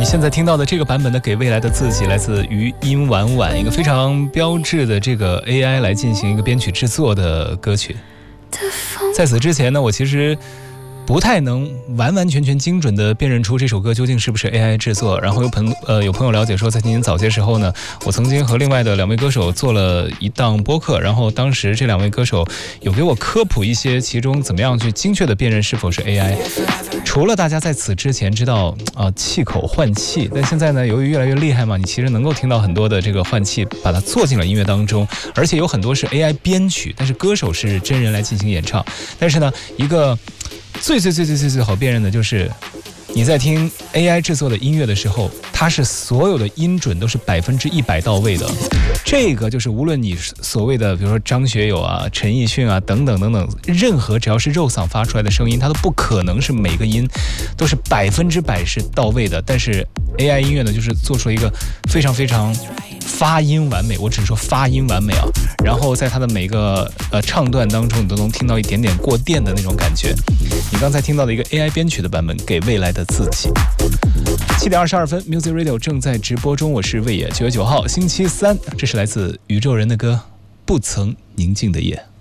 你现在听到的这个版本的《给未来的自己》来自于殷婉婉，一个非常标志的这个 AI 来进行一个编曲制作的歌曲。在此之前呢，我其实不太能完完全全精准的辨认出这首歌究竟是不是 AI 制作。然后有朋友了解说，在今年早些时候呢，我曾经和另外的2位歌手做了一档播客，然后当时这2位歌手有给我科普一些其中怎么样去精确的辨认是否是 AI。除了大家在此之前知道气口换气，但现在呢，由于越来越厉害嘛，你其实能够听到很多的这个换气，把它做进了音乐当中，而且有很多是 AI 编曲，但是歌手是真人来进行演唱。但是呢，一个最好辨认的就是你在听 AI 制作的音乐的时候，它是所有的音准都是100%到位的。这个就是无论你所谓的比如说张学友啊、陈奕迅啊等等等等，任何只要是肉嗓发出来的声音，它都不可能是每个音都是100%是到位的。但是 AI 音乐呢，就是做出了一个非常发音完美，我只是说发音完美啊。然后在它的每个唱段当中，你都能听到一点点过电的那种感觉。你刚才听到的一个 AI 编曲的版本，给未来的自己。7点22分 ，Music Radio 正在直播中，我是魏野。9月9号，星期三，这是来自宇宙人的歌《不曾宁静的夜》。